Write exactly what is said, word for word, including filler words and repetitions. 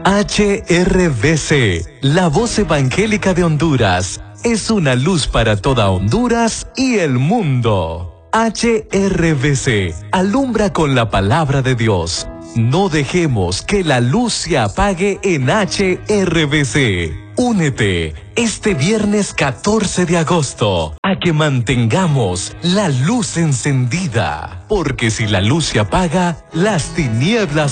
H R V C, la voz evangélica de Honduras, es una luz para toda Honduras y el mundo. H R V C, alumbra con la palabra de Dios. No dejemos que la luz se apague en H R V C. Únete este viernes catorce de agosto a que mantengamos la luz encendida, porque si la luz se apaga, las tinieblas